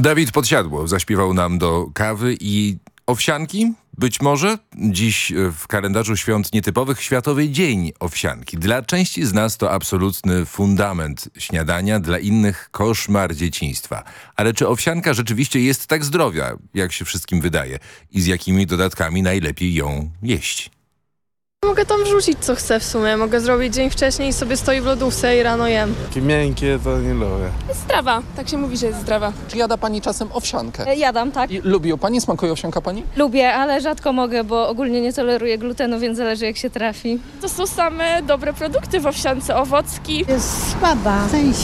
Dawid Podsiadło zaśpiewał nam do kawy i owsianki. Być może dziś w kalendarzu świąt nietypowych Światowy Dzień Owsianki. Dla części z nas to absolutny fundament śniadania, dla innych koszmar dzieciństwa. Ale czy owsianka rzeczywiście jest tak zdrowia, jak się wszystkim wydaje? I z jakimi dodatkami najlepiej ją jeść? Mogę tam wrzucić co chcę w sumie. Mogę zrobić dzień wcześniej i sobie stoi w lodówce i rano jem. Takie miękkie to nie lubię. Zdrowa, tak się mówi, że jest zdrowa. Czy jada pani czasem owsiankę? Jadam, tak. I lubi ją pani? Smakuje owsianka pani? Lubię, ale rzadko mogę, bo ogólnie nie toleruję glutenu, więc zależy jak się trafi. To są same dobre produkty w owsiance, owocki. Jest słaba, w sensie